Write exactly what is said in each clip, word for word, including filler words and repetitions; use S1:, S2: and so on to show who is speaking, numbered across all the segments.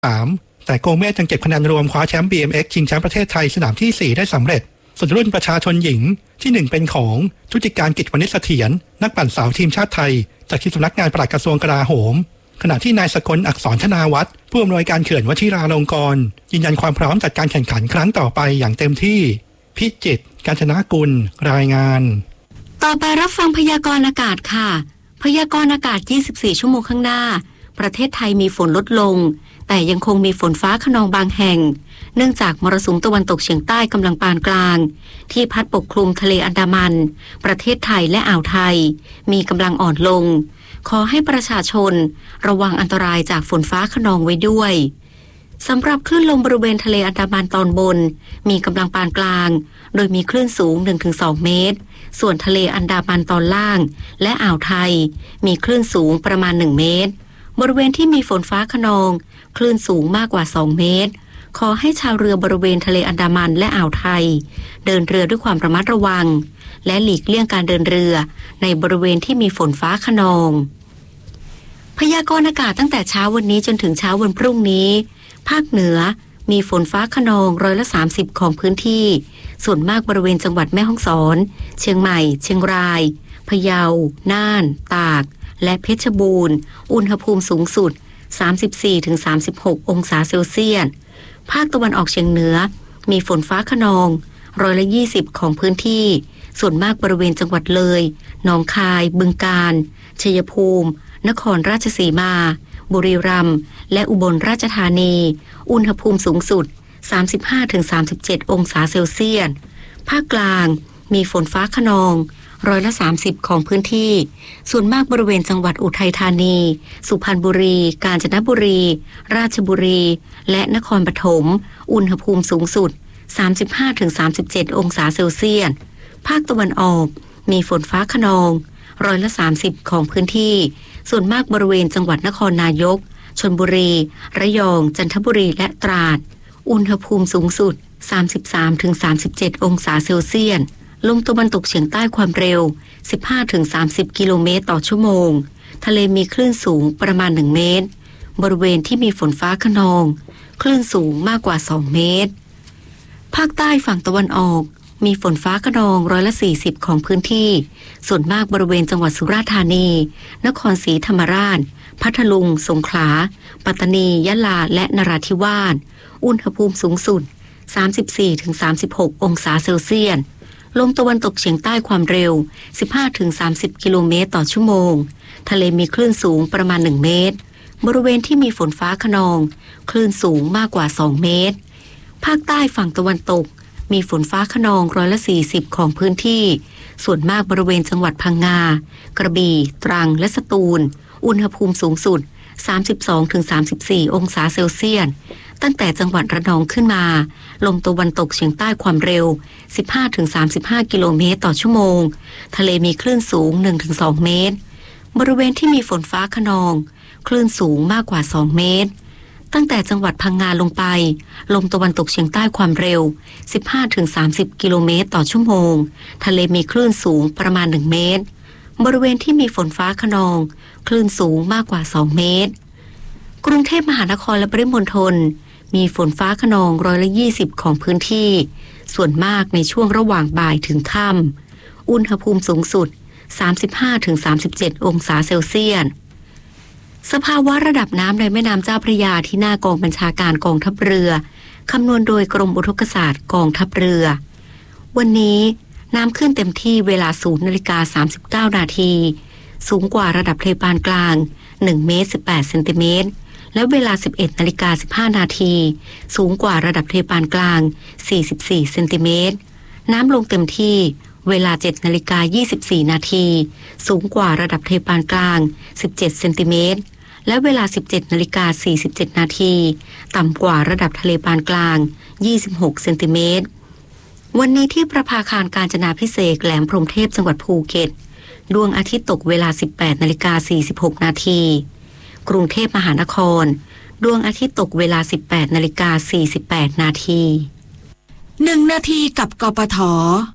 S1: สามแต่โกเมสยังเก็บคะแนนรวมคว้าแชมป์ บี เอ็ม เอ็กซ์ ชิงแชมป์ประเทศไทยสนามที่สี่ได้สำเร็จส่วนรุ่นประชาชนหญิงที่หนึ่งเป็นของชุติการกิจวณิชเสถียรนักปั่นสาวทีมชาติไทยจากที่สำนักงานปลัดกระทรวงกลาโหมขณะที่นายสกลอักษรธนาวัฒน์ผู้อำนวยการเขื่อนวชิราลงกรณ์ยืนยันความพร้อมจัดการแข่งขันครั้งต่อไปอย่างเต็มที่พิจิตร กาญจนกุลรายงาน
S2: ต่อไปรับฟังพยากรณ์อากาศค่ะพยากรณ์อากาศยี่สิบสี่ชั่วโมงข้างหน้าประเทศไทยมีฝนลดลงแต่ยังคงมีฝนฟ้าคะนองบางแห่งเนื่องจากมรสุมตะวันตกเฉียงใต้กำลังปานกลางที่พัดปกคลุมทะเลอันดามันประเทศไทยและอ่าวไทยมีกำลังอ่อนลงขอให้ประชาชนระวังอันตรายจากฝนฟ้าคะนองไว้ด้วยสำหรับคลื่นลมบริเวณทะเลอันดามันตอนบนมีกำลังปานกลางโดยมีคลื่นสูง หนึ่งถึงสอง เมตรส่วนทะเลอันดามันตอนล่างและอ่าวไทยมีคลื่นสูงประมาณหนึ่งเมตรบริเวณที่มีฝนฟ้าคะนองคลื่นสูงมากกว่าสองเมตรขอให้ชาวเรือบริเวณทะเลอันดามันและอ่าวไทยเดินเรือด้วยความระมัดระวังและหลีกเลี่ยงการเดินเรือในบริเวณที่มีฝนฟ้าคะนองพยากรณ์อากาศตั้งแต่เช้าวันนี้จนถึงเช้าวันพรุ่งนี้ภาคเหนือมีฝนฟ้าคะนองร้อยละสามสิบของพื้นที่ส่วนมากบริเวณจังหวัดแม่ฮ่องสอนเชียงใหม่เชียงรายพะเยาน่านตากและเพชรบูรณ์อุณหภูมิสูงสุด สามสิบสี่ถึงสามสิบหก องศาเซลเซียสภาคตะวันออกเฉียงเหนือมีฝนฟ้าคะนองร้อยละยี่สิบของพื้นที่ส่วนมากบริเวณจังหวัดเลยหนองคายบึงกาฬชัยภูมินครราชสีมาบุรีรัมย์และอุบลราชธานีอุณหภูมิสูงสุด สามสิบห้าถึงสามสิบเจ็ด องศาเซลเซียสภาคกลางมีฝนฟ้าคะนองร้อยละสามสิบของพื้นที่ส่วนมากบริเวณจังหวัดอุทัยธานีสุพรรณบุรีกาญจนบุรีราชบุรีและนครปฐมอุณหภูมิสูงสุด สามสิบห้าถึงสามสิบเจ็ด องศาเซลเซียสภาคตะวันออกมีฝนฟ้าคะนองร้อยละสามสิบของพื้นที่ส่วนมากบริเวณจังหวัดนครนายกชลบุรีระยองจันทบุรีและตราดอุณหภูมิสูงสุด สามสิบสามถึงสามสิบเจ็ด องศาเซลเซียสลมตะวันตกเฉียงใต้ความเร็ว สิบห้าถึงสามสิบ กิโลเมตรต่อชั่วโมงทะเลมีคลื่นสูงประมาณหนึ่งเมตรบริเวณที่มีฝนฟ้าคะนองคลื่นสูงมากกว่าสองเมตรภาคใต้ฝั่งตะวันออกมีฝนฟ้าคะนองร้อยละสี่สิบของพื้นที่ส่วนมากบริเวณจังหวัดสุราษฎร์ธานีนครศรีธรรมราชพัทลุงสงขลาปัตตานียะลาและนราธิวาสอุณหภูมิสูงสุด สามสิบสี่ถึงสามสิบหก องศาเซลเซียสลมตะวันตกเฉียงใต้ความเร็ว สิบห้าถึงสามสิบ กิโลเมตรต่อชั่วโมงทะเลมีคลื่นสูงประมาณหนึ่งเมตรบริเวณที่มีฝนฟ้าคะนองคลื่นสูงมากกว่าสองเมตรภาคใต้ฝั่งตะวันตกมีฝนฟ้าคะนองร้อยละสี่สิบของพื้นที่ส่วนมากบริเวณจังหวัดพังงากระบี่ตรังและสตูลอุณหภูมิสูงสุด สามสิบสองถึงสามสิบสี่ องศาเซลเซียสตั้งแต่จังหวัดระนองขึ้นมาลมตะวันตกเฉียงใต้ความเร็ว สิบห้าถึงสามสิบห้า กิโลเมตรต่อชั่วโมงทะเลมีคลื่นสูง หนึ่งถึงสอง เมตรบริเวณที่มีฝนฟ้าคะนองคลื่นสูงมากกว่าสองเมตรตั้งแต่จังหวัดพังงาลงไปลมตะวันตกเฉียงใต้ความเร็ว สิบห้าถึงสามสิบ กิโลเมตรต่อชั่วโมงทะเลมีคลื่นสูงประมาณหนึ่งเมตรบริเวณที่มีฝนฟ้าคะนองคลื่นสูงมากกว่าสองเมตรกรุงเทพมหานครและปริมณฑลมีฝนฟ้าคะนองร้อยละยี่สิบของพื้นที่ส่วนมากในช่วงระหว่างบ่ายถึงค่ำอุณหภูมิสูงสุด สามสิบห้าถึงสามสิบเจ็ด องศาเซลเซียสสภาวะระดับน้ำในแม่น้ำเจ้าพระยาที่หน้ากองบัญชาการกองทัพเรือคำนวณโดยกรมอุทกศาสตร์กองทัพเรือวันนี้น้ำขึ้นเต็มที่เวลา ศูนย์นาฬิกาสามสิบเก้า นาทีสูงกว่าระดับทะเลปานกลางหนึ่งเมตรสิบแปดเซนติเมตรและเวลา สิบเอ็ดนาฬิกาสิบห้า นาทีสูงกว่าระดับทะเลปานกลางสี่สิบสี่เซนติเมตรน้ำลงเต็มที่เวลา เจ็ดนาฬิกายี่สิบสี่ นาทีสูงกว่าระดับทะเลปานกลางสิบเจ็ดเซนติเมตรและเวลา สิบเจ็ดนาฬิกาสี่สิบเจ็ด นาทีต่ำกว่าระดับทะเลปานกลางยี่สิบหกเซนติเมตรวันนี้ที่ประภาคารกาญจนาภิเษกแหลมพรหมเทพจังหวัดภูเก็ตดวงอาทิตย์ตกเวลา สิบแปดนาฬิกาสี่สิบหก นาทีกรุงเทพมหานครดวงอาทิตย์ตกเวลา สิบแปดนาฬิกาสี่สิบแปด นาที
S3: หนึ่งนาทีกับกปท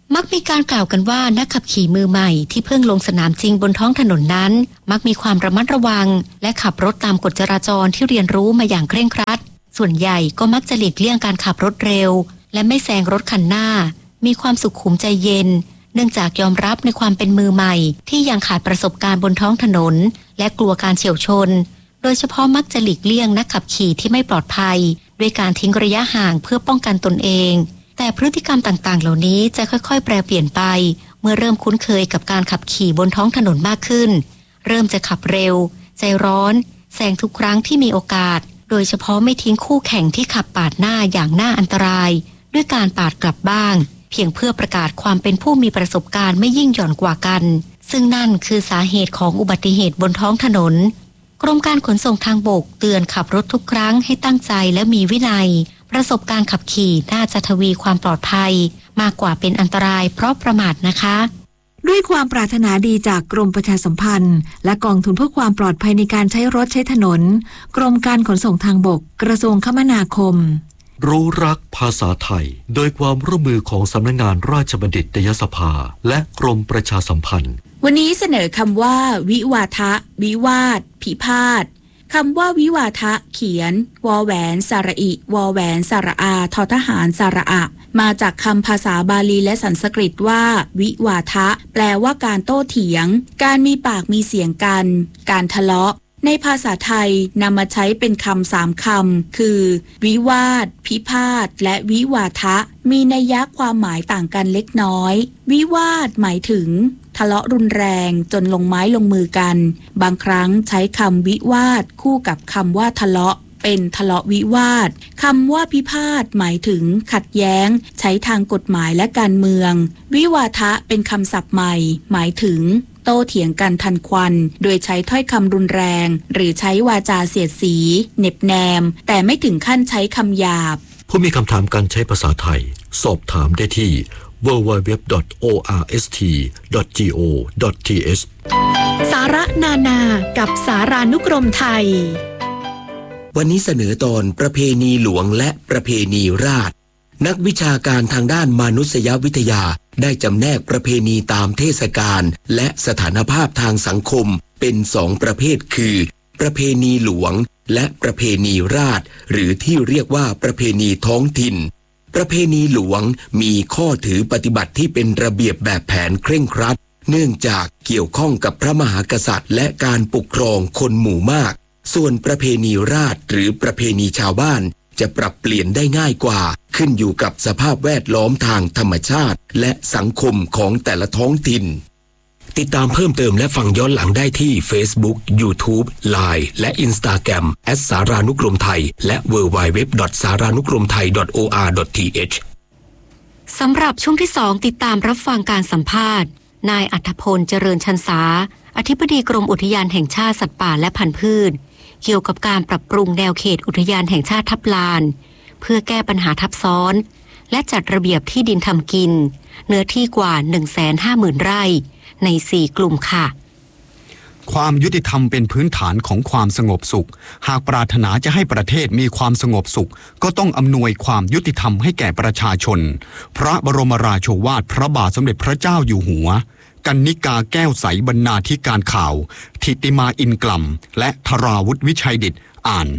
S2: มักมีการกล่าวกันว่านักขับขี่มือใหม่ที่เพิ่งลงสนามจริงบนท้องถนนนั้นมักมีความระมัดระวังและขับรถตามกฎจราจรที่เรียนรู้มาอย่างเคร่งครัดส่วนใหญ่ก็มักจะหลีกเลี่ยงการขับรถเร็วและไม่แซงรถคันหน้ามีความสุขุมใจเย็นเนื่องจากยอมรับในความเป็นมือใหม่ที่ยังขาดประสบการณ์บนท้องถนนและกลัวการเฉี่ยวชนโดยเฉพาะมักจะหลีกเลี่ยงนักขับขี่ที่ไม่ปลอดภัยด้วยการทิ้งระยะห่างเพื่อป้องกันตนเองแต่พฤติกรรมต่างๆเหล่านี้จะค่อยๆแปรเปลี่ยนไปเมื่อเริ่มคุ้นเคยกับการขับขี่บนท้องถนนมากขึ้นเริ่มจะขับเร็วใจร้อนแซงทุกครั้งที่มีโอกาสโดยเฉพาะไม่ทิ้งคู่แข่งที่ขับปาดหน้าอย่างน่าอันตรายด้วยการปาดกลับบ้างเพียงเพื่อประกาศความเป็นผู้มีประสบการณ์ไม่ยิ่งหย่อนกว่ากันซึ่งนั่นคือสาเหตุของอุบัติเหตุบนท้องถนนกรมการขนส่งทางบกเตือนขับรถทุกครั้งให้ตั้งใจและมีวินัยประสบการณ์ขับขี่น่าจะทวีความปลอดภัยมากกว่าเป็นอันตรายเพราะประมาทนะคะ
S3: ด้วยความปรารถนาดีจากกรมประชาสัมพันธ์และกองทุนเพื่อความปลอดภัยในการใช้รถใช้ถนนกรมการขนส่งทางบกกระทรวงคมนาคม
S4: รู้รักภาษาไทยโดยความร่วมมือของสำนักงานราชบัณฑิตยสภาและกรมประชาสัมพันธ์
S5: วันนี้เสนอคำว่าวิวาทะวิวาทพิพาทคำว่าวิวาทะเขียนวอแหวนสระอิวอแหวนสระอาทอทหารสระอะมาจากคำภาษาบาลีและสันสกฤตว่าวิวาทะแปลว่าการโต้เถียงการมีปากมีเสียงกันการทะเลาะในภาษาไทยนำมาใช้เป็นคำสามคำคือวิวาทพิพาทและวิวาทะมีนัยยะความหมายต่างกันเล็กน้อยวิวาทหมายถึงทะเลาะรุนแรงจนลงไม้ลงมือกันบางครั้งใช้คำวิวาทคู่กับคำว่าทะเลาะเป็นทะเลาะวิวาทคำว่าพิพาทหมายถึงขัดแย้งใช้ทางกฎหมายและการเมืองวิวาทะเป็นคำศัพท์ใหม่หมายถึงโต้เถียงกันทันควันโดยใช้ถ้อยคำรุนแรงหรือใช้วาจาเสียดสีเหน็บแนมแต่ไม่ถึงขั้นใช้คำหยาบ
S4: ผู้มีคำถามการใช้ภาษาไทยสอบถามได้ที่ ดับเบิลยู ดับเบิลยู ดับเบิลยู ดอท โอ อาร์ เอส ที ดอท จี โอ ดอท ที เอช
S6: สาระนานากับสารานุกรมไทย
S7: วันนี้เสนอตอนประเพณีหลวงและประเพณีราษฎร์นักวิชาการทางด้านมนุษยวิทยาได้จำแนกประเพณีตามเทศกาลและสถานภาพทางสังคมเป็นสองประเภทคือประเพณีหลวงและประเพณีราษฎร์หรือที่เรียกว่าประเพณีท้องถิ่นประเพณีหลวงมีข้อถือปฏิบัติที่เป็นระเบียบแบบแผนเคร่งครัดเนื่องจากเกี่ยวข้องกับพระมหากษัตริย์และการปกครองคนหมู่มากส่วนประเพณีราษฎร์หรือประเพณีชาวบ้านจะปรับเปลี่ยนได้ง่ายกว่าขึ้นอยู่กับสภาพแวดล้อมทางธรรมชาติและสังคมของแต่ละท้องถิ่นติดตามเพิ่มเติมและฟังย้อนหลังได้ที่ Facebook YouTube ไลน์ และ Instagram แอท สารานุกรมไทยและ ดับเบิลยู ดับเบิลยู ดับเบิลยู ดอท สารานุกรมไทย ดอท โอ อาร์ ดอท ที เอช
S2: สำหรับช่วงที่สองติดตามรับฟังการสัมภาษณ์นายอัธพลเจริญชันษาอธิบดีกรมอุทยานแห่งชาติสัตว์ป่าและพันธุ์พืชเกี่ยวกับการปรับปรุงแนวเขตอุทยานแห่งชาติทับลานเพื่อแก้ปัญหาทับซ้อนและจัดระเบียบที่ดินทำกินเนื้อที่กว่า หนึ่งแสนห้าหมื่น ไร่ในสี่กลุ่มค่ะ
S8: ความยุติธรรมเป็นพื้นฐานของความสงบสุขหากปรารถนาจะให้ประเทศมีความสงบสุขก็ต้องอำนวยความยุติธรรมให้แก่ประชาชนพระบรมราโชวาทพระบาทสมเด็จพระเจ้าอยู่หัวกนิกาแก้วใสบรรณาธิการข่าวธิติมาอินกล่ำและธราวุฒิวิชัยดิษฐ์อ่าน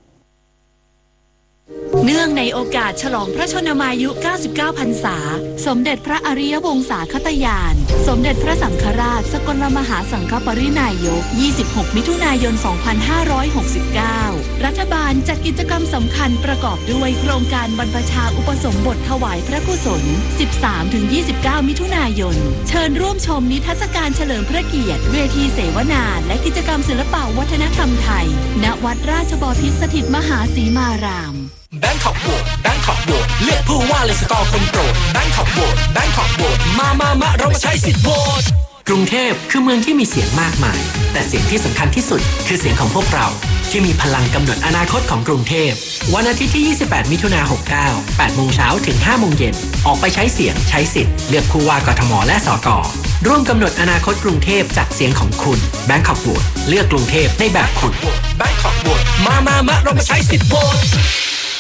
S6: เนื่องในโอกาสฉลองพระชนมายุเก้าสิบเก้าพรรษาสมเด็จพระอริยวงศาคตญาณสมเด็จพระสังฆราชสกลมหาสังฆปรินายกยี่สิบหกมิถุนายนสองพันห้าร้อยหกสิบเก้ารัฐบาลจัดกิจกรรมสำคัญประกอบด้วยโครงการบรรพชาอุปสมบทถวายพระกุศล สิบสามถึงยี่สิบเก้า มิถุนายนเชิญร่วมชมนิทรรศการเฉลิมพระเกียรติเวทีเสวนาและกิจกรรมศิลปวัฒนธรรมไทยณวัดราชบพิตรสถิตมหาสีมาราม
S9: แบงคอกโหวตแบงคอกโหวตเลือกผู้ว่าเลยสกอร์คนโปรดแบงคอกโหวตแบงคอกโหวตมามามาเรามาใช้สิทธิ์โหวตกรุงเทพคือเมืองที่มีเสียงมากมายแต่เสียงที่สำคัญที่สุดคือเสียงของพวกเราที่มีพลังกำหนดอนาคตของกรุงเทพวันอาทิตย์ที่ยี่สิบแปดมิถุนายนหกสิบเก้า แปดโมงเช้าถึงห้าโมงเย็นออกไปใช้เสียงใช้สิทธิ์เลือกผู้ว่ากทมและสกร่วมกำหนดอนาคตกรุงเทพจากเสียงของคุณแบงคอกโหวตเลือกกรุงเทพในแบบคุณแบงคอกโหวตมามามาเรามาใช้สิทธิ์โหวต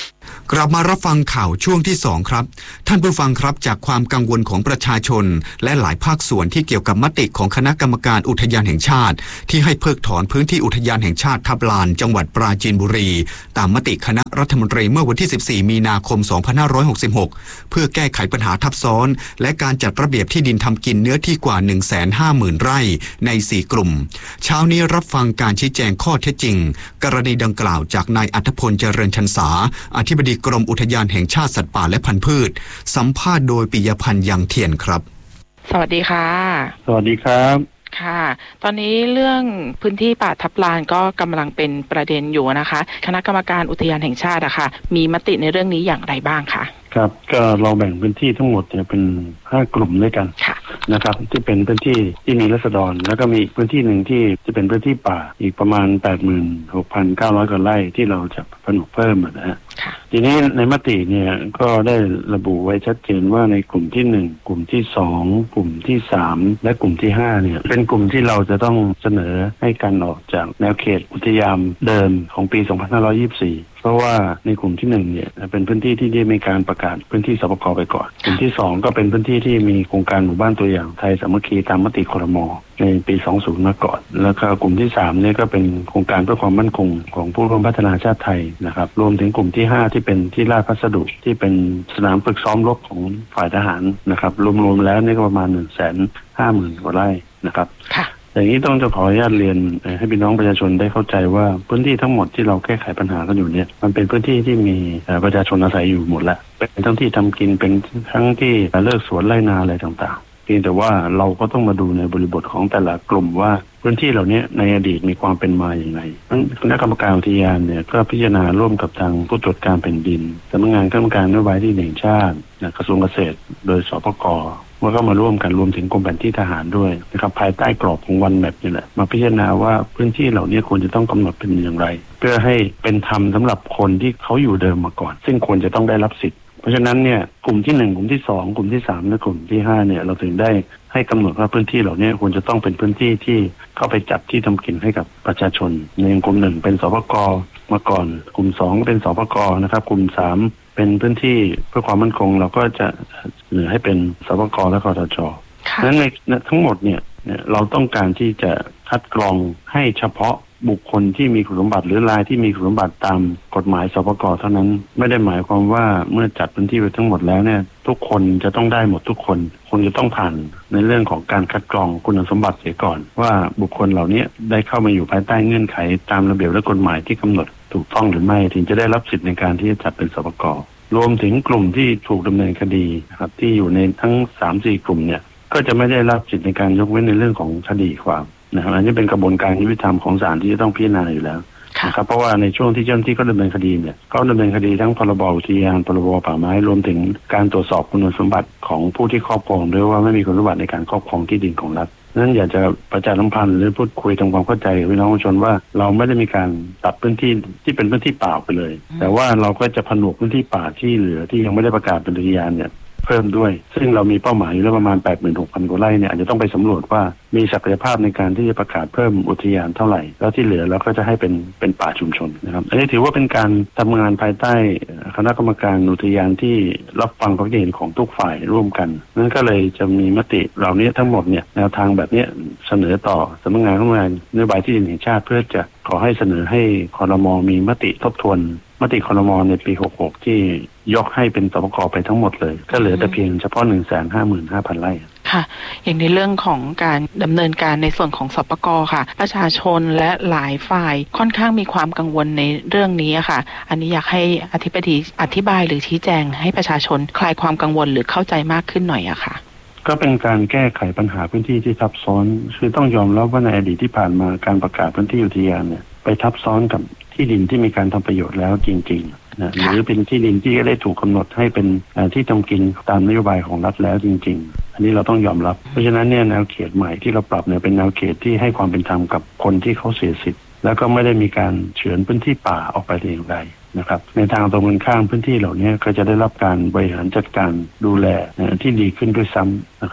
S8: กลับมารับฟังข่าวช่วงที่สองครับท่านผู้ฟังครับจากความกังวลของประชาชนและหลายภาคส่วนที่เกี่ยวกับมติของคณะกรรมการอุทยานแห่งชาติที่ให้เพิกถอนพื้นที่อุทยานแห่งชาติทับลานจังหวัดปราจีนบุรีตามมติคณะรัฐมนตรีเมื่อวันที่สิบสี่มีนาคมสองพันห้าร้อยหกสิบหกเพื่อแก้ไขปัญหาทับซ้อนและการจัดระเบียบที่ดินทำกินเนื้อที่กว่า หนึ่งแสนห้าหมื่น ไร่ในสี่กลุ่มเช้านี้รับฟังการชี้แจงข้อเท็จจริงกรณีดังกล่าวจากนายอัธพลเจริญชันษาอธิบดีกรมอุทยานแห่งชาติสัตว์ป่าและพันธุ์พืชสัมภาษณ์โดยปิยพันธ์ยังเทียนครับ
S10: สวัสดีค่ะ
S11: สวัสดีครับ
S10: ค่ะตอนนี้เรื่องพื้นที่ป่าทับลานก็กำลังเป็นประเด็นอยู่นะคะคณะกรรมการอุทยานแห่งชาติอะค่ะมีมติในเรื่องนี้อย่างไรบ้างคะ
S11: ครับก็เราแบ่งพื้นที่ทั้งหมดเนี่ยเป็นห้ากลุ่มด้วยกันนะครับที่เป็นพื้นที่ที่มีราษฎรแล้วก็มีพื้นที่หนึ่งที่จะเป็นพื้นที่ป่าอีกประมาณ แปดหมื่นหกพันเก้าร้อย กว่าไร่ที่เราจะผนวกเพิ่มนะฮะทีนี้ในมติเนี่ยก็ได้ระบุไว้ชัดเจนว่าในกลุ่มที่หนึ่งกลุ่มที่สองกลุ่มที่สามและกลุ่มที่ห้าเนี่ยเป็นกลุ่มที่เราจะต้องเสนอให้การออกจากแนวเขตอุทยานเดิมของปีสองพันห้าร้อยยี่สิบสี่เพราะว่าในกลุ่มที่หนึ่งเนี่ยเป็นพื้นที่ที่ได้มีการประกาศพื้นที่สปก.ไปก่อนกลุ่มที่สองก็เป็นพื้นที่ที่มีโครงการหมู่บ้านตัวอย่างไทยสามัคคีตามมติครม.ในปีสองสิบมาก่อนแล้วก็กลุ่มที่สามเนี่ยก็เป็นโครงการเพื่อความมั่นคงของผู้ร่วมพัฒนาชาติไทยนะครับรวมถึงกลุ่มที่ห้าที่เป็นที่ราชพัสดุที่เป็นสนามฝึกซ้อมรบของฝ่ายทหารนะครับรวมๆแล้วนี่ก็ประมาณ หนึ่งแสนห้าหมื่น กว่าไร่นะครับอย่างนี้ต้องจะขออนุญาตเรียนให้พี่น้องประชาชนได้เข้าใจว่าพื้นที่ทั้งหมดที่เราแก้ไขปัญหากันอยู่เนี่ยมันเป็นพื้นที่ที่มีประชาชนอาศัยอยู่หมดแล้วเป็นทั้งที่ทำกินเป็นทั้งที่เลิกสวนไร่นาอะไรต่างๆเพียงแต่ว่าเราก็ต้องมาดูในบริบทของแต่ละกลุ่มว่าพื้นที่เหล่านี้ในอดีตมีความเป็นมาอย่างไรคณะกรรมการอุทยานเนี่ยก็พิจารณาร่วมกับทางผู้ตรวจการแผ่นดินสำนักงานคณะกรรมการนโยบายที่ดินแห่งชาติกระทรวงเกษตรโดยสปก.ว่าก็มาร่วมกันรวมถึงกรมแผนที่ทหารด้วยนะครับภายใต้กรอบของวันแมปนี่แหละมาพิจารณาว่าพื้นที่เหล่านี้ควรจะต้องกำหนดเป็นอย่างไรเพื่อให้เป็นธรรมสำหรับคนที่เขาอยู่เดิมมาก่อนซึ่งควรจะต้องได้รับสิทธิ์เพราะฉะนั้นเนี่ยกลุ่มที่หนึ่งกลุ่มที่สองกลุ่มที่สามและกลุ่มที่ห้าเนี่ยเราถึงได้ให้กำหนดว่าพื้นที่เหล่านี้ควรจะต้องเป็นพื้นที่ที่เข้าไปจัดที่ทำกินให้กับประชาชนในกลุ่มหนึ่งเป็นสปก.มาก่อนกลุ่มสองเป็นสปก.นะครับกลุ่มสามเป็นพื้นที่เพื่อความมั่นคงเราก็จะเสนอให้เป็นสปก.และกทจ.นั้นในทั้งหมดเนี่ยเราต้องการที่จะคัดกรองให้เฉพาะบุคคลที่มีคุณสมบัติหรือรายที่มีคุณสมบัติตามกฎหมายสปก.เท่านั้นไม่ได้หมายความว่าเมื่อจัดพื้นที่ไปทั้งหมดแล้วเนี่ยทุกคนจะต้องได้หมดทุกคนคุณจะต้องผ่านในเรื่องของการคัดกรองคุณสมบัติเสียก่อนว่าบุคคลเหล่านี้ได้เข้ามาอยู่ภายใต้เงื่อนไขตามระเบียบและกฎหมายที่กำหนดถูกต้องหรือไม่ถึงจะได้รับสิทธิ์ในการที่จะจัดเป็นสปก.รวมถึงกลุ่มที่ถูกดำเนินคดีนะครับที่อยู่ในทั้ง สามสี่ กลุ่มเนี่ยก็จะไม่ได้รับสิทธิ์ในการยกเว้นในเรื่องของคดีความนะครับอันนี้เป็นกระบวนการยุติธรรมของศาลที่จะต้องพิจารณาอยู่แล้วนะครับเพราะว่าในช่วงที่เจ้าหน้าที่ก็ดำเนินคดีเนี่ยก็ดำเนินคดีทั้งพรบอุทยานพรบป่าไม้รวมถึงการตรวจสอบคุณสมบัติของผู้ที่ครอบครองด้วยว่าไม่มีคุณสมบัติในการครอบครองที่ดินของรัฐนั้นอยากจะประชาสัมพันธ์หรือพูดคุยทำความเข้าใจกับพี่น้องประชาชนว่าเราไม่ได้มีการตัดพื้นที่ที่เป็นพื้นที่เปล่าไปเลยแต่ว่าเราก็จะผนวกพื้นที่ป่าที่เหลือที่ยังไม่ได้ประกาศเป็นอุทยานเนี่ยเพิ่มด้วยซึ่งเรามีเป้าหมายอยู่แล้วประมาณ แปดหมื่นหกพัน กว่าไร่เนี่ยอาจจะต้องไปสำรวจว่ามีศักยภาพในการที่จะประกาศเพิ่มอุทยานเท่าไหร่แล้วที่เหลือเราก็จะให้เป็นเป็นป่าชุมชนนะครับอันนี้ถือว่าเป็นการทำงานภายใต้คณะกรรมการอุทยานที่รับฟังความเห็นของทุกฝ่ายร่วมกันนั่นก็เลยจะมีมติเหล่านี้ทั้งหมดเนี่ยแนวทางแบบนี้เสนอต่อสำนักงานคณะกรรมการนโยบายที่ดินแห่งชาติเพื่อจะขอให้เสนอให้ครม.มีมติทบทวนมติครม.ในปีหกหกที่ยกให้เป็นสปก.ไปทั้งหมดเลยก็เหลือแต่เพียงเฉพาะ หนึ่งแสนห้าหมื่นห้าพัน ไร่
S10: ค่ะอย่างในเรื่องของการดำเนินการในส่วนของสปก.ค่ะประชาชนและหลายฝ่ายค่อนข้างมีความกังวลในเรื่องนี้ค่ะอันนี้อยากให้อธิบดีอธิบายหรือชี้แจงให้ประชาชนคลายความกังวลหรือเข้าใจมากขึ้นหน่อยอะค่ะ
S11: ก็เป็นการแก้ไขปัญหาพื้นที่ที่ทับซ้อนคือต้องยอมรับว่าในอดีตที่ผ่านมาการประกาศพื้นที่อุทยานเนี่ยไปทับซ้อนกับที่ดินที่มีการทำประโยชน์แล้วจริงๆนะหรือเป็นที่ดินที่ได้ถูกกำหนดให้เป็นที่ทำกินตามนโยบายของรัฐแล้วจริงๆอันนี้เราต้องยอมรับเพราะฉะนั้นเนี่ยแนวเขตใหม่ที่เราปรับเนี่ยเป็นแนวเขตที่ให้ความเป็นธรรมกับคนที่เขาเสียสิทธิ์แล้วก็ไม่ได้มีการเฉือนพื้นที่ป่าออกไปแต่อย่างใดนะครับในทางตรงกันข้ามพื้นที่เหล่านี้ก็จะได้รับการบริหารจัดการดูแลที่ดีขึ้นด้วยซ้ำนะครับพ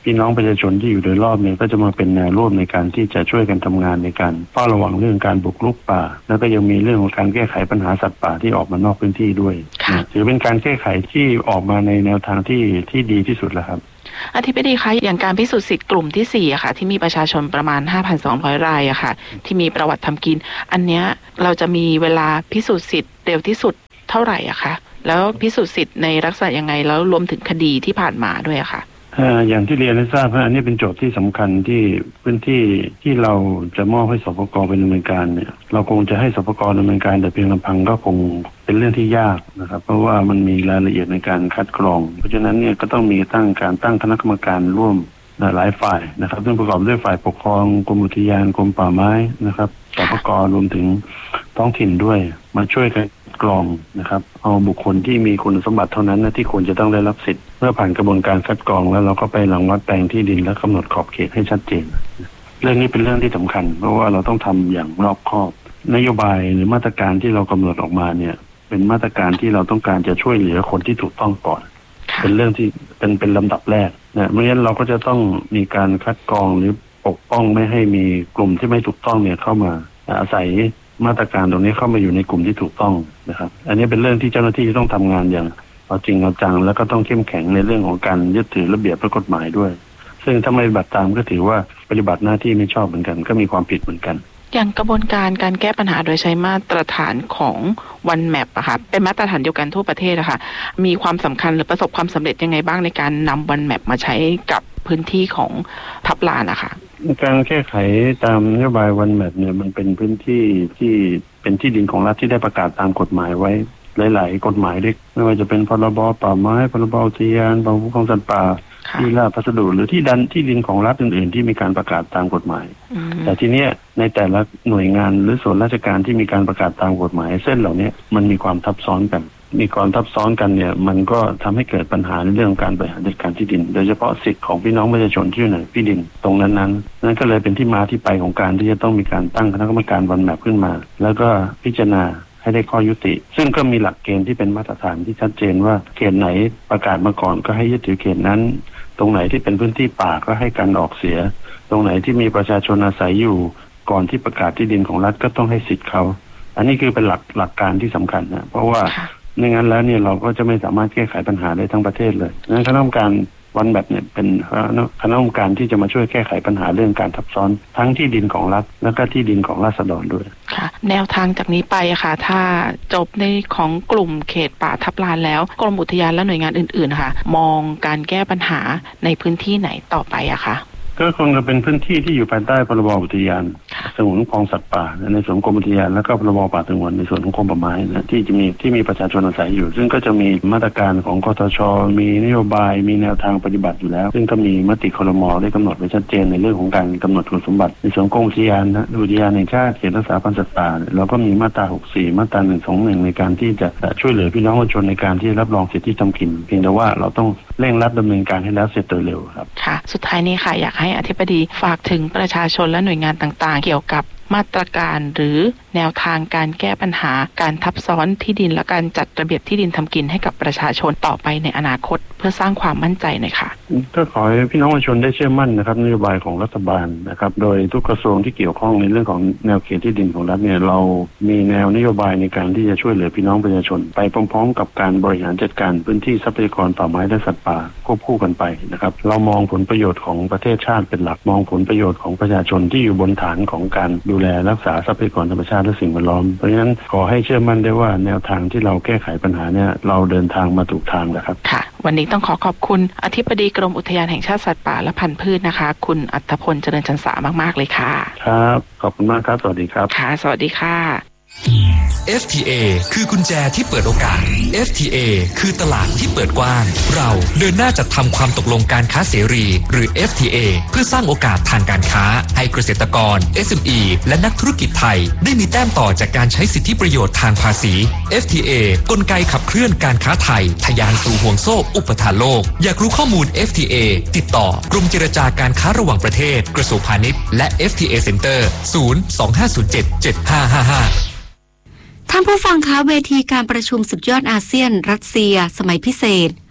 S11: พี่น้องประชาชนที่อยู่โดยรอบเนี่ยก็จะมาเป็นแนวร่วมในการที่จะช่วยกันทำงานในการเฝ้าระวังเรื่องการบุกรุกป่าแล้วก็ยังมีเรื่องของการแก้ไขปัญหาสัตว์ป่าที่ออกมานอกพื้นที่ด้วยถือเป็นการแก้ไขที่ออกมาในแนวทางที่ที่ดีที่สุดแล้วครับ
S10: อธิบดีคะอย่างการพิสูจน์สิทธิ์กลุ่มที่สี่อะค่ะที่มีประชาชนประมาณ ห้าพันสองร้อย รายอะค่ะที่มีประวัติทำกินอันเนี้ยเราจะมีเวลาพิสูจน์สิทธิ์เร็วที่สุดเท่าไหร่อะคะแล้วพิสูจน์สิทธิ์ในลักษณะยังไงแล้วรวมถึงคดีที่ผ่านมาด้วยอะค่ะ
S11: อย่างที่เรียนให้ทราบว่าอันนี้เป็นโจทย์ที่สำคัญที่พื้นที่ที่เราจะมอบให้สปก.เป็นดำเนินการเนี่ยเราคงจะให้สปก.ดำเนินการแต่เพียงลำพังก็คงเป็นเรื่องที่ยากนะครับเพราะว่ามันมีรายละเอียดในการคัดกรองเพราะฉะนั้นเนี่ยก็ต้องมีตั้งการตั้งคณะกรรมการร่วมหลายฝ่ายนะครับซึ่งประกอบด้วยฝ่ายปกครองกรมอุทยานกรมป่าไม้นะครับสปก.รวมถึงท้องถิ่นด้วยมาช่วยกันกรองนะครับเอาบุคคลที่มีคุณสมบัติเท่านั้นนะที่ควรจะต้องได้รับสิทธิ์เมื่อผ่านกระบวนการคัดกรองแล้วเราก็ไปรังวัดแปลงที่ดินและกำหนดขอบเขตให้ชัดเจนเรื่องนี้เป็นเรื่องที่สำคัญเพราะว่าเราต้องทำอย่างรอบคอบนโยบายหรือมาตรการที่เรากำหนดออกมาเนี่ยเป็นมาตรการที่เราต้องการจะช่วยเหลือคนที่ถูกต้องก่อนเป็นเรื่องที่เป็นเป็นลำดับแรกนะไม่งั้นเราก็จะต้องมีการคัดกรองหรือปกป้องไม่ให้มีกลุ่มที่ไม่ถูกต้องเนี่ยเข้ามาอาศัยมาตรการตรงนี้เข้ามาอยู่ในกลุ่มที่ถูกต้องนะครับอันนี้เป็นเรื่องที่เจ้าหน้าที่ต้องทำงานอย่างเอาจริงเอาจังแล้วก็ต้องเข้มแข็งในเรื่องของการยึดถือระเบียบและกฎหมายด้วยซึ่งถ้าไม่ปฏิบัติตามก็ถือว่าปฏิบัติหน้าที่ไม่ชอบเหมือนกันก็มีความผิดเหมือนกัน
S10: อย่างกระบวนการการแก้ปัญหาโดยใช้มาตรฐานของวันแมปอะค่ะเป็นมาตรฐานเดียวกันทั่วประเทศอะค่ะมีความสำคัญหรือประสบความสำเร็จยังไงบ้างในการนำวันแมปมาใช้กับพื้นที่ของทับลานอะค่ะ
S11: การแก้ไขตามนโยบายวันแมปเนี่ยมันเป็นพื้นที่ที่เป็นที่ดินของรัฐที่ได้ประกาศตามกฎหมายไว้หลายๆกฎหมายด้วยไม่ว่าจะเป็นพรบป่าไม้พรบอุทยานพรบคุ้มครองสัตว์ป่าที่ราชพัสดุหรือที่ดันที่ดินของรัฐอื่นๆที่มีการประกาศตามกฎหมายแต่ทีเนี้ยในแต่ละหน่วยงานหรือส่วนราชการที่มีการประกาศตามกฎหมายเส้นเหล่านี้มันมีความทับซ้อนกันมีความทับซ้อนกันเนี่ยมันก็ทำให้เกิดปัญหาในเรื่องการบริหารจัดการที่ดินโดยเฉพาะสิทธิ์ของพี่น้องประชาชนที่อยู่ในที่ดินตรงนั้นนั้นนั่นก็เลยเป็นที่มาที่ไปของการที่จะต้องมีการตั้งคณะกรรมการวันแมปขึ้นมาแล้วก็พิจารณาให้ได้ข้อยุติซึ่งก็มีหลักเกณฑ์ที่เป็นมาตรฐานที่ชัดเจนว่าเขตไหนประกาศมาก่อนก็ให้ยึดถือเขตนั้นตรงไหนที่เป็นพื้นที่ป่าก็ให้การออกเสียตรงไหนที่มีประชาชนอาศัยอยู่ก่อนที่ประกาศที่ดินของรัฐก็ต้องให้สิทธิ์เขาอันนี้คือเป็นหลักหลักการที่สำคัญนะเพราะว่าไม่งั้นแล้วเนี่ยเราก็จะไม่สามารถแก้ไขปัญหาได้ทั้งประเทศเลยงั้นคณะกรรมการวันแบบเนี่ยเป็นคณะกรรมการที่จะมาช่วยแก้ไขปัญหาเรื่องการทับซ้อนทั้งที่ดินของรัฐแล้วก็ที่ดินของราษฎรด้วย
S10: ค่ะแนวทางจากนี้ไปอะค่ะถ้าจบในของกลุ่มเขตป่าทับลานแล้วกรมอุทยานและหน่วยงานอื่นๆค่ะมองการแก้ปัญหาในพื้นที่ไหนต่อไปอะคะ
S11: ก็คงจะเป็นพื้นที่ที่อยู่ภายใต้พรบอุทยานสงวนคุ้มครองสัตว์ป่าในส่วนกรมอุทยานแล้วก็พรบป่าสงวนในส่วนของกรมป่าไม้นะที่จะมีที่มีประชาชนอาศัยอยู่ซึ่งก็จะมีมาตรการของกทช.มีนโยบายมีแนวทางปฏิบัติอยู่แล้วซึ่งก็มีมติครม.ได้กำหนดไว้ชัดเจนในเรื่องของการกำหนดคุณสมบัติในส่วนกรมอุทยานนะอุทยานแห่งชาติเขตรักษาพันธุ์สัตว์ป่าเราก็มีมาตราหกสิบสี่มาตราหนึ่งสองหนึ่งในการที่จะช่วยเหลือพี่น้องประชาชนในการที่รับรองสิทธิทำกินเพียงแต่ว่าเราต้องเร่งรัดดำเนินการให้แล้วเสร็จโดยเร็วครับ
S10: ค่ะสุดท้ายนี้ค่ะอยากให้อธิบดีฝากถึงประชาชนและหน่วยงานต่างๆเกี่ยวกับมาตรการหรือแนวทางการแก้ปัญหาการทับซ้อนที่ดินและการจัดระเบียบที่ดินทำกินให้กับประชาชนต่อไปในอนาคตเพื่อสร้างความมั่นใจหน่อยค่ะ
S11: ก็ขอให้พี่น้องประชาชนได้เชื่อมั่นนะครับนโยบายของรัฐบาลนะครับโดยทุกกระทรวงที่เกี่ยวข้องในเรื่องของแนวเขตที่ดินของรัฐเนี่ยเรามีแนวนโยบายในการที่จะช่วยเหลือพี่น้องประชาชนไปพร้อมๆกับการบริหารจัดการพื้นที่ทรัพยากรป่าไม้และสัตว์ป่าควบคู่กันไปนะครับเรามองผลประโยชน์ของประเทศชาติเป็นหลักมองผลประโยชน์ของประชาชนที่อยู่บนฐานของการดูแลรักษาทรัพยากรธรรมชาติและสิ่งแวดล้อมเพราะฉะนั้นขอให้เชื่อมั่นได้ว่าแนวทางที่เราแก้ไขปัญหาเนี่ยเราเดินทางมาถูกทางแล้วครับ
S10: ค่ะวันนี้ต้องขอขอบคุณอธิบดีกรมอุทยานแห่งชาติสัตว์ป่าและพันธุ์พืชนะคะคุณอัฏฐพลเจริญชันสามากๆเลยค่ะ
S11: ครับขอบคุณมากครับสวัสดีครับ
S10: ค่ะสวัสดีค่ะ
S12: เอฟ ที เอ คือกุญแจที่เปิดโอกาส เอฟ ที เอ คือตลาดที่เปิดกว้างเราเดินหน้าจัดทำความตกลงการค้าเสรีหรือ เอฟ ที เอ เพื่อสร้างโอกาสทางการค้าให้เกษตรกร เอส เอ็ม อี และนักธุรกิจไทยได้มีแต้มต่อจากการใช้สิทธิประโยชน์ทางภาษี เอฟ ที เอ กลไกขับเคลื่อนการค้าไทยทะยานสู่ห่วงโซ่อุปทานโลกอยากรู้ข้อมูล เอฟ ที เอ ติดต่อกรมเจรจาการค้าระหว่างประเทศกระทรวงพาณิชย์และ เอฟ ที เอ Center ศูนย์ สอง ห้า ศูนย์ เจ็ด เจ็ด ห้า ห้า ห้า
S2: ท่านผู้ฟังคะเวทีการประชุมสุดยอดอาเซียนรัสเซียสมัยพิเศษ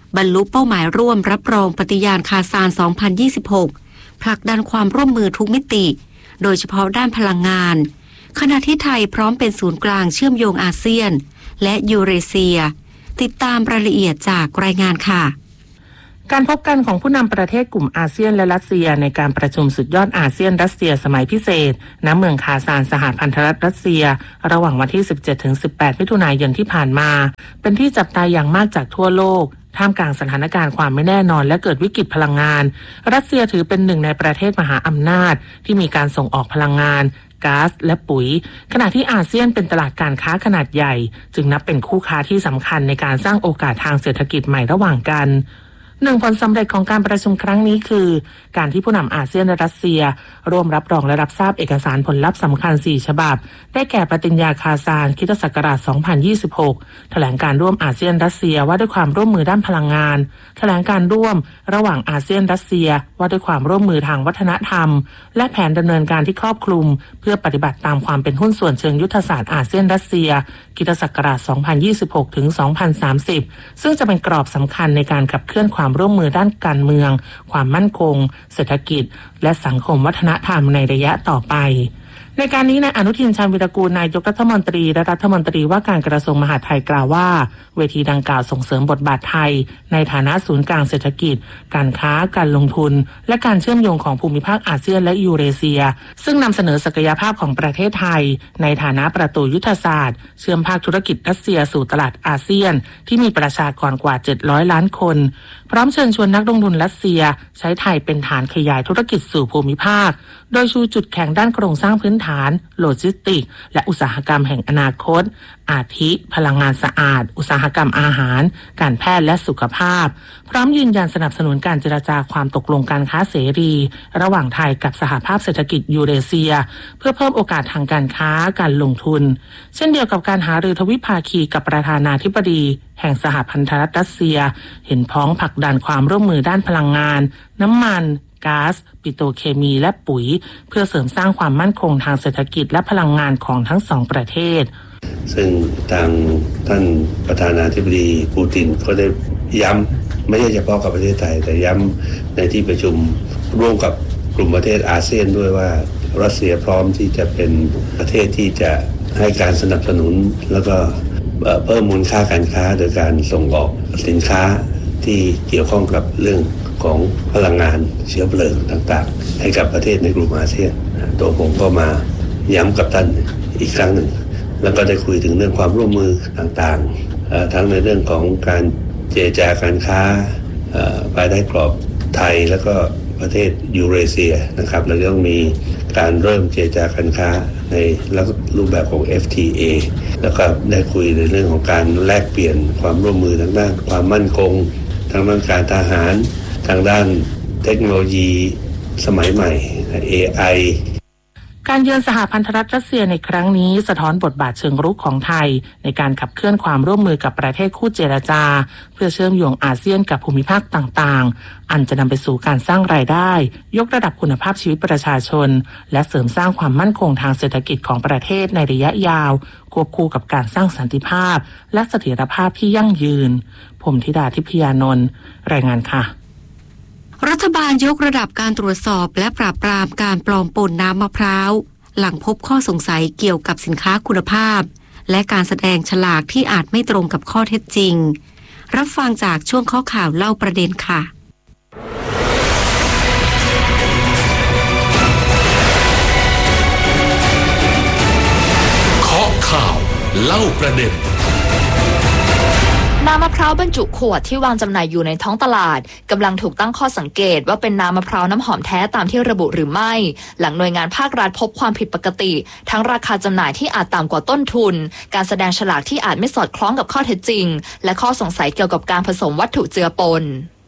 S2: บรรลุเป้าหมายร่วมรับรองปฏิญาณคาซาน สองพันยี่สิบหก ผลักดันความร่วมมือทุกมิติโดยเฉพาะด้านพลังงานขณะที่ไทยพร้อมเป็นศูนย์กลางเชื่อมโยงอาเซียนและยูเรเซียติดตามรายละเอียดจากรายงานค่ะ
S13: การพบกันของผู้นำประเทศกลุ่มอาเซียนและรัสเซียในการประชุมสุดยอดอาเซียนรัสเซียสมัยพิเศษณเมืองคาซานสหพันธรัฐรัสเซียระหว่างวันที่ สิบเจ็ดถึงสิบแปด มิถุนายนที่ผ่านมาเป็นที่จับตาอย่างมากจากทั่วโลกท่ามกลางสถานการณ์ความไม่แน่นอนและเกิดวิกฤตพลังงานรัสเซียถือเป็นหนึ่งในประเทศมหาอำนาจที่มีการส่งออกพลังงานก๊าซและปุ๋ยขณะที่อาเซียนเป็นตลาดการค้าขนาดใหญ่จึงนับเป็นคู่ค้าที่สำคัญในการสร้างโอกาสทางเศรษฐกิจใหม่ระหว่างกันหนึ่งผลสำเร็จของการประชุมครั้งนี้คือการที่ผู้นำอาเซียนและรัสเซียร่วมรับรองและรับทราบเอกสารผลลัพธ์สำคัญสี่ฉบับได้แก่ปฏิญญาคาซานคริสตศักราช สองพันยี่สิบหก แถลงการร่วมอาเซียนรัสเซียว่าด้วยความร่วมมือด้านพลังงานแถลงการร่วมระหว่างอาเซียนรัสเซียว่าด้วยความร่วมมือทางวัฒนธรรมและแผนดำเนินการที่ครอบคลุมเพื่อปฏิบัติตามความเป็นหุ้นส่วนเชิงยุทธศาสตร์อาเซียนรัสเซียคริสตศักราช สองพันยี่สิบหก ถึง สองพันสามสิบ ซึ่งจะเป็นกรอบสำคัญในการขับเคลื่อนความร่วมมือด้านการเมืองความมั่นคงเศรษฐกิจและสังคมวัฒนธรรมในระยะต่อไปในการนี้นายอนุทินชาญวิรากูลนายกรัฐมนตรีและรัฐมนตรีว่าการกระทรวงมหาดไทยกล่าวว่าเวทีดังกล่าวส่งเสริมบทบาทไทยในฐานะศูนย์กลางเศรษฐกิจการค้าการลงทุนและการเชื่อมโยงของภูมิภาคอาเซียนและยูเรเซียซึ่งนำเสนอศักยภาพของประเทศไทยในฐานะประตูยุทธศาสตร์เชื่อมภาคธุรกิจรัสเซียสู่ตลาดอาเซียนที่มีประชากรกว่าเจ็ดร้อยล้านคนพร้อมเชิญชวนนักลงทุนรัสเซียใช้ไทยเป็นฐานขยายธุรกิจสู่ภูมิภาคโดยชูจุดแข็งด้านโครงสร้างพื้นฐานโลจิสติกส์และอุตสาหกรรมแห่งอนาคตอาทิพลังงานสะอาดอุตสาหกรรมอาหารการแพทย์และสุขภาพพร้อมยืนยันสนับสนุนการเจรจาความตกลงการค้าเสรีระหว่างไทยกับสหภาพเศรษฐกิจยูเรเซียเพื่อเพิ่มโอกาสทางการค้าการลงทุนเช่นเดียวกับการหารือทวิภาคีกับประธานาธิบดีแห่งสหพันธรัฐรัสเซียเห็นพ้องผลักดันความร่วมมือด้านพลังงานน้ำมันก๊าซปิโตรเคมีและปุ๋ยเพื่อเสริมสร้างความมั่นคงทางเศรษฐกิจและพลังงานของทั้งสองประเทศ
S11: ซึ่งทางท่านประธานาธิบดีปูตินก็ได้ย้ำไม่ใช่เฉพาะกับประเทศไทยแต่ย้ำในที่ประชุมร่วมกับกลุ่มประเทศอาเซียนด้วยว่ารัสเซียพร้อมที่จะเป็นประเทศที่จะให้การสนับสนุนแล้วก็เพิ่มมูลค่าการค้าโดยการส่งออกสินค้าที่เกี่ยวข้องกับเรื่องของพลังงานเชื้อเพลิงต่างๆให้กับประเทศในกลุ่มอาเซียนตัวผมก็มาย้ำกับท่านอีกครั้งหนึ่งแล้วก็ได้คุยถึงเรื่องความร่วมมือต่างๆทั้งในเรื่องของการเจรจาการค้าภายใต้กรอบไทยแล้วก็ประเทศยูเรเซียนะครับแล้วก็มีการเริ่มเจรจาการค้าในรูปแบบของ เอฟ ที เอ แล้วก็ได้คุยในเรื่องของการแลกเปลี่ยนความร่วมมือทางด้านความมั่นคงทางด้านการทหารทางด้านเทคโนโลยีสมัยใหม่ เอ ไอ
S13: การเยือนสหพันธรัฐรัสเซียในครั้งนี้สะท้อนบทบาทเชิงรุกของไทยในการขับเคลื่อนความร่วมมือกับประเทศคู่เจรจาเพื่อเชื่อมโยงอาเซียนกับภูมิภาคต่างๆอันจะนำไปสู่การสร้างรายได้ยกระดับคุณภาพชีวิตประชาชนและเสริมสร้างความมั่นคงทางเศรษฐกิจของประเทศในระยะยาวควบคู่กับการสร้างสันติภาพและเสถียรภาพที่ยั่งยืนผมธิดาทิพยานนท์รายงานค่ะ
S2: รัฐบาลยกระดับการตรวจสอบและปราบปรามการปลอมปนน้ำมะพร้าวหลังพบข้อสงสัยเกี่ยวกับสินค้าคุณภาพและการแสดงฉลากที่อาจไม่ตรงกับข้อเท็จจริงรับฟังจากช่วงข้อข่าวเล่าประเด็นค่ะ
S12: ข้อข่าวเล่าประเด็น
S14: น้ำมะพร้าวบรรจุขวดที่วางจำหน่ายอยู่ในท้องตลาดกำลังถูกตั้งข้อสังเกตว่าเป็นน้ำมะพร้าวน้ำหอมแท้ตามที่ระบุหรือไม่หลังหน่วยงานภาครัฐพบความผิดปกติทั้งราคาจำหน่ายที่อาจต่ำกว่าต้นทุนการแสดงฉลากที่อาจไม่สอดคล้องกับข้อเท็จจริงและข้อสงสัยเกี่ยวกับการผสมวัตถุเจือปน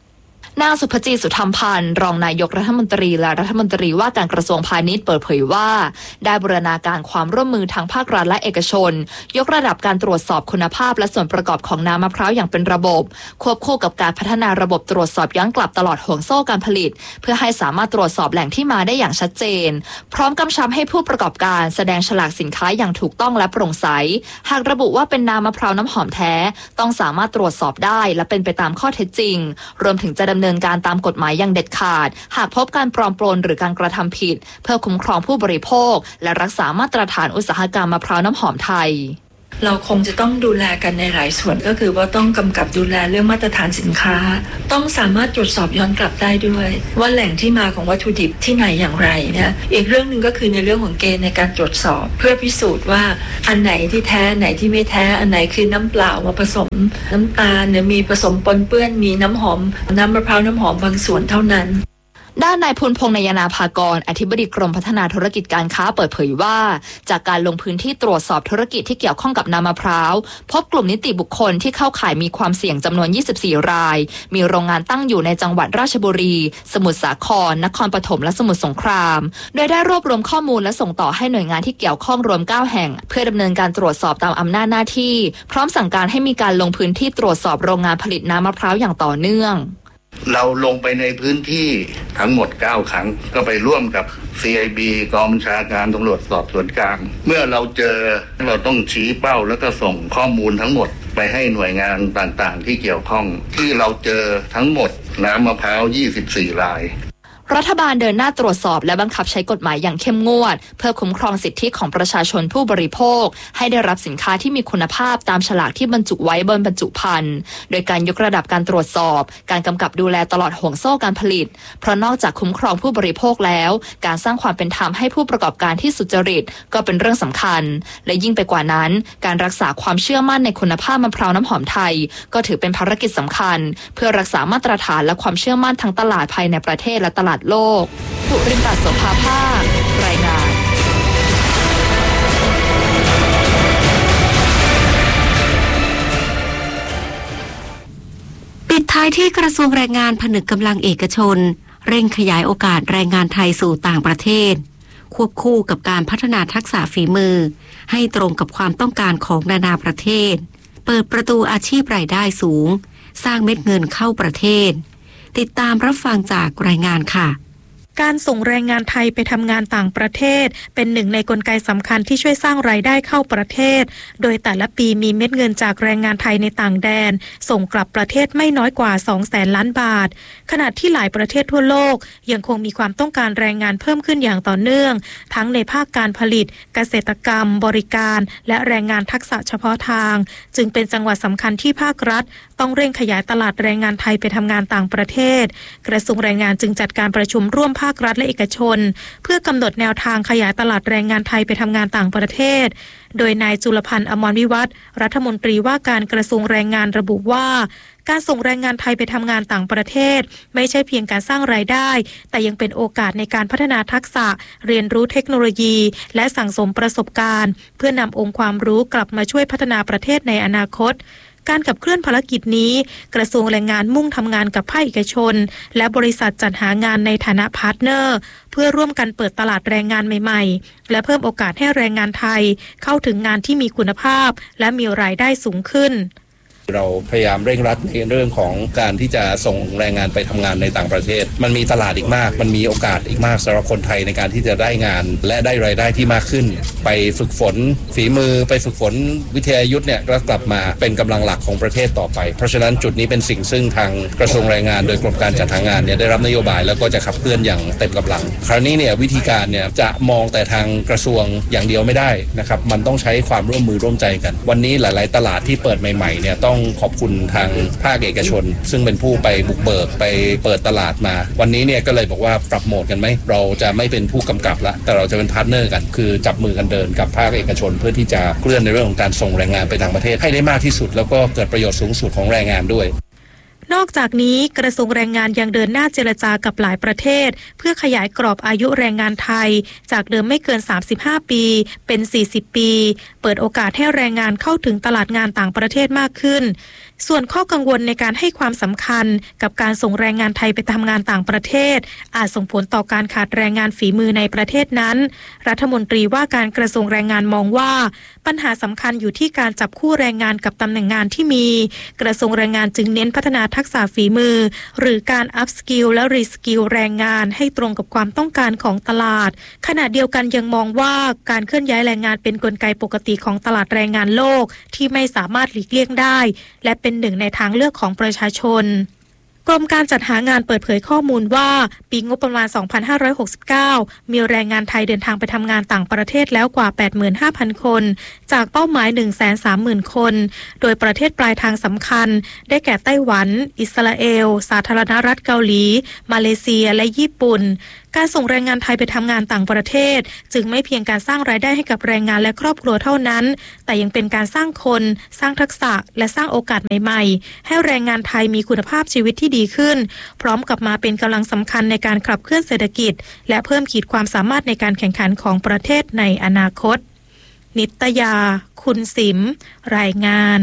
S14: นางสุภจีสุธรรมพันธ์รองนายกรัฐมนตรีและรัฐมนตรีว่าการกระทรวงพาณิชย์เปิดเผยว่าได้บูรณาการความร่วมมือทางภาครัฐและเอกชนยกระดับการตรวจสอบคุณภาพและส่วนประกอบของน้ำมะพร้าวอย่างเป็นระบบควบคู่กับการพัฒนาระบบตรวจสอบย้อนกลับตลอดห่วงโซ่การผลิตเพื่อให้สามารถตรวจสอบแหล่งที่มาได้อย่างชัดเจนพร้อมกำชับให้ผู้ประกอบการแสดงฉลากสินค้าอย่างถูกต้องและโปร่งใสหากระบุว่าเป็นน้ำมะพร้าวน้ำหอมแท้ต้องสามารถตรวจสอบได้และเป็นไปตามข้อเท็จจริงรวมถึงจะดำเนินการตามกฎหมายอย่างเด็ดขาดหากพบการปลอมปนหรือการกระทำผิดเพื่อคุ้มครองผู้บริโภคและรักษามาตรฐานอุตสาหกรรมมะพร้าวน้ำหอมไทย
S15: เราคงจะต้องดูแลกันในหลายส่วนก็คือว่าต้องกำกับดูแลเรื่องมาตรฐานสินค้าต้องสามารถตรวจสอบย้อนกลับได้ด้วยว่าแหล่งที่มาของวัตถุดิบที่ไหนอย่างไรนะอีกเรื่องนึงก็คือในเรื่องของเกณฑ์ในการตรวจสอบเพื่อพิสูจน์ว่าอันไหนที่แท้ไหนที่ไม่แท้อันไหนคือน้ำเปล่ามาผสมน้ำตาลหรือมีผสมปนเปื้อนมีน้ำหอมน้ำมะพร้าวน้ำหอมบางส่วนเท่านั้น
S14: ด้านนายพูนพงษ์นายนาภากรอธิบดีกรมพัฒนาธุรกิจการค้าเปิดเผยว่าจากการลงพื้นที่ตรวจสอบธุรกิจที่เกี่ยวข้องกับน้ำมะพร้าวพบกลุ่มนิติบุคคลที่เข้าข่ายมีความเสี่ยงจำนวนยี่สิบสี่รายมีโรงงานตั้งอยู่ในจังหวัดราชบุรีสมุทรสาครนครปฐมและสมุทรสงครามโดยได้รวบรวมข้อมูลและส่งต่อให้หน่วยงานที่เกี่ยวข้องรวมเก้าแห่งเพื่อดำเนินการตรวจสอบตามอำนาจหน้าที่พร้อมสั่งการให้มีการลงพื้นที่ตรวจสอบโรงงานผลิตน้ำมะพร้าวอย่างต่อเนื่อง
S16: เราลงไปในพื้นที่ทั้งหมดเก้าครั้งก็ไปร่วมกับ ซี ไอ บี กองบัญชาการตำรวจสอบสวนกลางเมื่อเราเจอเราต้องชี้เป้าแล้วก็ส่งข้อมูลทั้งหมดไปให้หน่วยงานต่างๆที่เกี่ยวข้องที่เราเจอทั้งหมดน้ำมะพร้าวยี่สิบสี่ราย
S14: รัฐบาลเดินหน้าตรวจสอบและบังคับใช้กฎหมายอย่างเข้มงวดเพื่อคุ้มครองสิทธิของประชาชนผู้บริโภคให้ได้รับสินค้าที่มีคุณภาพตามฉลากที่บรรจุไว้บนบรรจุภัณฑ์โดยการยกระดับการตรวจสอบการกำกับดูแลตลอดห่วงโซ่การผลิตเพราะนอกจากคุ้มครองผู้บริโภคแล้วการสร้างความเป็นธรรมให้ผู้ประกอบการที่สุจริตก็เป็นเรื่องสำคัญและยิ่งไปกว่านั้นการรักษาความเชื่อมั่นในคุณภาพมะพร้าวน้ำหอมไทยก็ถือเป็นภารกิจสำคัญเพื่อรักษามาตรฐานและความเชื่อมั่นทั้งตลาดภายในประเทศและตลาดโลกบุรินทร์โสภาภาครายงาน
S2: ปิดท้ายที่กระทรวงแรงงานผนึกกำลังเอกชนเร่งขยายโอกาสแรงงานไทยสู่ต่างประเทศควบคู่กับการพัฒนาทักษะฝีมือให้ตรงกับความต้องการของนานาประเทศเปิดประตูอาชีพรายได้สูงสร้างเม็ดเงินเข้าประเทศติดตามรับฟังจากรายงานค่ะ
S17: การส่งแรงงานไทยไปทำงานต่างประเทศเป็นหนึ่งในกลไกสำคัญที่ช่วยสร้างรายได้เข้าประเทศโดยแต่ละปีมีเม็ดเงินจากแรงงานไทยในต่างแดนส่งกลับประเทศไม่น้อยกว่า สองแสนล้านบาทขณะที่หลายประเทศทั่วโลกยังคงมีความต้องการแรงงานเพิ่มขึ้นอย่างต่อเนื่องทั้งในภาคการผลิตเกษตรกรรมบริการและแรงงานทักษะเฉพาะทางจึงเป็นจังหวะสำคัญที่ภาครัฐต้องเร่งขยายตลาดแรงงานไทยไปทำงานต่างประเทศกระทรวงแรงงานจึงจัดการประชุมร่วมภาครัฐและเอกชนเพื่อกำหนดแนวทางขยายตลาดแรงงานไทยไปทำงานต่างประเทศโดยนายจุลพันธ์อมรวิวัฒน์รัฐมนตรีว่าการกระทรวงแรงงานระบุว่าการส่งแรงงานไทยไปทำงานต่างประเทศไม่ใช่เพียงการสร้างรายได้แต่ยังเป็นโอกาสในการพัฒนาทักษะเรียนรู้เทคโนโลยีและสั่งสมประสบการณ์เพื่อนำองค์ความรู้กลับมาช่วยพัฒนาประเทศในอนาคตการขับเคลื่อนภารกิจนี้กระทรวงแรงงานมุ่งทำงานกับภาคเอกชนและบริษัทจัดหางานในฐานะพาร์ทเนอร์เพื่อร่วมกันเปิดตลาดแรงงานใหม่ๆและเพิ่มโอกาสให้แรงงานไทยเข้าถึงงานที่มีคุณภาพและมีรายได้สูงขึ้น
S18: เราพยายามเร่งรัดในเรื่องของการที่จะส่งแรงงานไปทำงานในต่างประเทศมันมีตลาดอีกมากมันมีโอกาสอีกมากสำหรับคนไทยในการที่จะได้งานและได้รายได้ที่มากขึ้นไปฝึกฝนฝีมือไปฝึกฝนวิทยายุทธ์เนี่ยก็กลับมาเป็นกำลังหลักของประเทศต่อไปเพราะฉะนั้นจุดนี้เป็นสิ่งซึ่งทางกระทรวงแรงงานโดยกรมการจัดหางานเนี่ยได้รับนโยบายแล้วก็จะขับเคลื่อนอย่างเต็มกำลังคราวนี้เนี่ยวิธีการเนี่ยจะมองแต่ทางกระทรวงอย่างเดียวไม่ได้นะครับมันต้องใช้ความร่วมมือร่วมใจกันวันนี้หลายๆตลาดที่เปิดใหม่ๆเนี่ยต้องขอบคุณทางภาคเอกชนซึ่งเป็นผู้ไปบุกเบิกไปเปิดตลาดมาวันนี้เนี่ยก็เลยบอกว่าปรับโหมดกันไหมเราจะไม่เป็นผู้กำกับละแต่เราจะเป็นพาร์ทเนอร์กันคือจับมือกันเดินกับภาคเอกชนเพื่อที่จะเคลื่อนในเรื่องของการส่งแรงงานไปต่างประเทศให้ได้มากที่สุดแล้วก็เกิดประโยชน์สูงสุดของแรงงานด้วย
S17: นอกจากนี้กระทรวงแรงงานยังเดินหน้าเจรจากับหลายประเทศเพื่อขยายกรอบอายุแรงงานไทยจากเดิมไม่เกินสามสิบห้าปีเป็นสี่สิบปีเปิดโอกาสให้แรงงานเข้าถึงตลาดงานต่างประเทศมากขึ้นส่วนข้อกังวลในการให้ความสำคัญกับการส่งแรงงานไทยไปทำงานต่างประเทศอาจส่งผลต่อการขาดแรงงานฝีมือในประเทศนั้นรัฐมนตรีว่าการกระทรวงแรงงานมองว่าปัญหาสำคัญอยู่ที่การจับคู่แรงงานกับตำแหน่งงานที่มีกระทรวงแรงงานจึงเน้นพัฒนาทักษะฝีมือหรือการอัพสกิลและรีสกิลแรงงานให้ตรงกับความต้องการของตลาดขณะเดียวกันยังมองว่าการเคลื่อนย้ายแรงงานเป็นกลไกปกติของตลาดแรงงานโลกที่ไม่สามารถหลีกเลี่ยงได้และเป็นหนึ่งในทางเลือกของประชาชนกรมการจัดหางานเปิดเผยข้อมูลว่าปีงบประมาณ สองพันห้าร้อยหกสิบเก้า มีแรงงานไทยเดินทางไปทำงานต่างประเทศแล้วกว่า แปดหมื่นห้าพัน คนจากเป้าหมาย หนึ่งแสนสามหมื่น คนโดยประเทศปลายทางสำคัญได้แก่ไต้หวันอิสราเอลสาธารณรัฐเกาหลีมาเลเซียและญี่ปุ่นการส่งแรงงานไทยไปทำงานต่างประเทศจึงไม่เพียงการสร้างรายได้ให้กับแรงงานและครอบครัวเท่านั้นแต่ยังเป็นการสร้างคนสร้างทักษะและสร้างโอกาสใหม่ๆให้แรงงานไทยมีคุณภาพชีวิตที่ดีขึ้นพร้อมกับมาเป็นกำลังสำคัญในการขับเคลื่อนเศรษฐกิจและเพิ่มขีดความสามารถในการแข่งขันของประเทศในอนาคตนิตยาคุณสิมรายงาน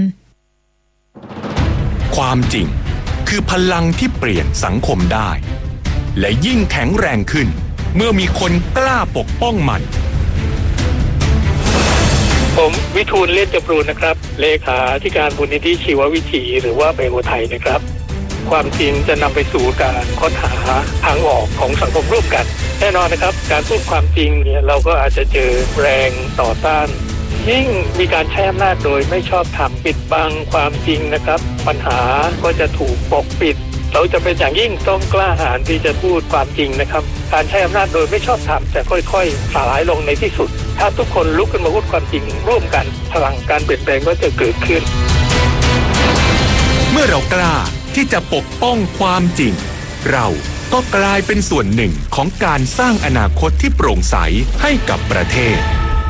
S19: ความจริงคือพลังที่เปลี่ยนสังคมได้และยิ่งแข็งแรงขึ้นเมื่อมีคนกล้าปกป้องมัน
S20: ผมวิทูลเล่นจำรูนนะครับเลขาธิการมูลนิธิชีววิถีหรือว่าไบโอไทยนะครับความจริงจะนำไปสู่การค้นหาทางออกของสังคมร่วมกันแน่นอนนะครับการพูดความจริงเนี่ยเราก็อาจจะเจอแรงต่อต้านยิ่งมีการใช้อำนาจโดยไม่ชอบธรรมปิดบังความจริงนะครับปัญหาก็จะถูกปกปิดเราจะเป็นอย่างยิ่งต้องกล้าหาญที่จะพูดความจริงนะครับการใช้อำนาจโดยไม่ชอบธรรมจะค่อยๆสลายลงในที่สุดถ้าทุกคนลุกขึ้นมาพูดความจริงร่วมกันพลังการเปลี่ยนแปลงก็จะเกิดขึ้น
S19: เมื่อเรากล้าที่จะปกป้องความจริงเราก็กลายเป็นส่วนหนึ่งของการสร้างอนาคตที่โปร่งใสให้กับประเทศ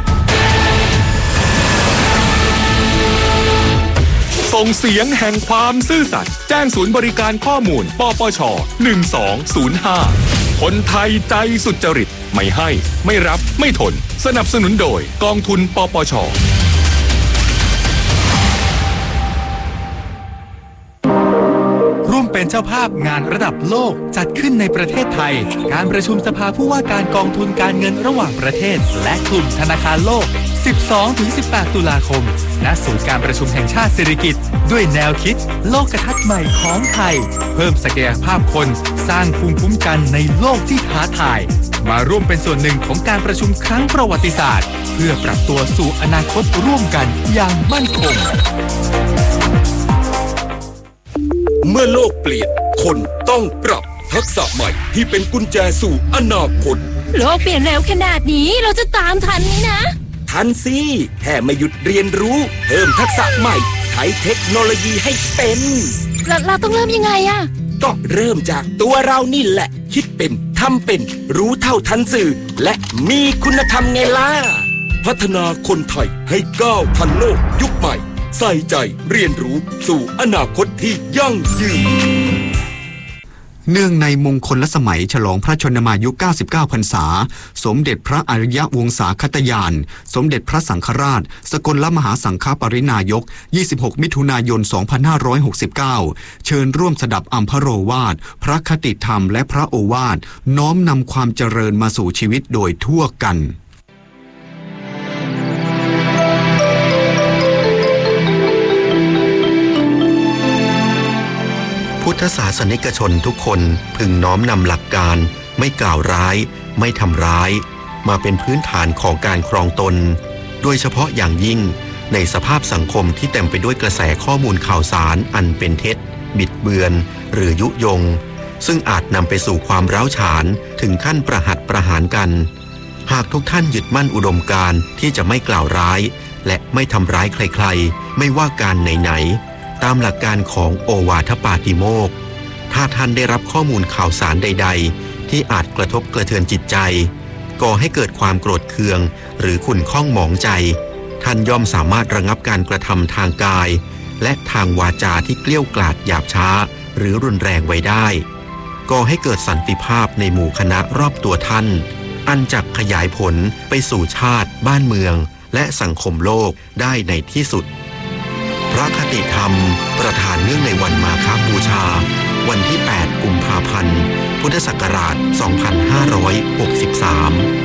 S19: ส่งเสียงแห่งความซื่อสัตย์แจ้งศูนย์บริการข้อมูลปปชหนึ่งสองศูนย์ห้าคนไทยใจสุจริตไม่ให้ไม่รับไม่ทนสนับสนุนโดยกองทุนปปช
S21: ร่วมเป็นเจ้าภาพงานระดับโลกจัดขึ้นในประเทศไทยการประชุมสภาผู้ว่าการกองทุนการเงินระหว่างประเทศและกลุ่มธนาคารโลก สิบสองถึงสิบแปด ตุลาคมณศูนย์การประชุมแห่งชาติสิริกิติ์ด้วยแนวคิดโลกทัศน์ใหม่ของไทยเพิ่มศักยภาพคนสร้างภูมิคุ้มกันในโลกที่ท้าทายมาร่วมเป็นส่วนหนึ่งของการประชุมครั้งประวัติศาสตร์เพื่อปรับตัวสู่อนาคตร่วมกันอย่างมั่นคง
S22: เมื่อโลกเปลี่ยนคนต้องปรับทักษะใหม่ที่เป็นกุญแจสู่อนาคต
S23: โลกเปลี่ยนเร็วขนาดนี้เราจะตามทันไหมนะ
S22: ทันสิแค่ไม่หยุดเรียนรู้เพิ่มทักษะใหม่ใช้เทคโนโลยีให้เป็น
S23: เราเราต้องเริ่มยังไงอะ
S22: ก็เริ่มจากตัวเรานี่แหละคิดเป็นทำเป็นรู้เท่าทันสื่อและมีคุณธรรมไงล่ะพัฒนาคนไทยให้ก้าวทันโลกยุคใหม่ใส่ใจเรียนรู้สู่อนาคตที่ยั่งยืน
S8: เนื่องในมงคลสมัยฉลองพระชนมายุเก้าสิบเก้าพรรษาสมเด็จพระอริยวงศาคตยานสมเด็จพระสังฆราชสกลมหาสังฆปรินายกยี่สิบหกมิถุนายนสองพันห้าร้อยหกสิบเก้าเชิญร่วมสดับอัมพโรวาทพระคติธรรมและพระโอวาทน้อมนำความเจริญมาสู่ชีวิตโดยทั่วกัน
S24: พุทธศาสนิกชนทุกคนพึงน้อมนำหลักการไม่กล่าวร้ายไม่ทำร้ายมาเป็นพื้นฐานของการครองตนโดยเฉพาะอย่างยิ่งในสภาพสังคมที่เต็มไปด้วยกระแสข้อมูลข่าวสารอันเป็นเท็จบิดเบือนหรือยุยงซึ่งอาจนำไปสู่ความร้าวฉานถึงขั้นประหัตประหารกันหากทุกท่านยึดมั่นอุดมการณ์ที่จะไม่กล่าวร้ายและไม่ทำร้ายใครๆไม่ว่าการไหนๆตามหลักการของโอวาทปาติโมกข์ถ้าท่านได้รับข้อมูลข่าวสารใดๆที่อาจกระทบกระเทือนจิตใจก่อให้เกิดความโกรธเคืองหรือขุ่นข้องหมองใจท่านย่อมสามารถระงับการกระทำทางกายและทางวาจาที่เกลี้ยวกล่อมหยาบช้าหรือรุนแรงไว้ได้ก่อให้เกิดสันติภาพในหมู่คณะรอบตัวท่านอันจักขยายผลไปสู่ชาติบ้านเมืองและสังคมโลกได้ในที่สุดพระคติธรรมประทานเนื่องในวันมาฆบูชาวันที่แปดกุมภาพันธ์พุทธศักราชสองพันห้าร้อยหกสิบสาม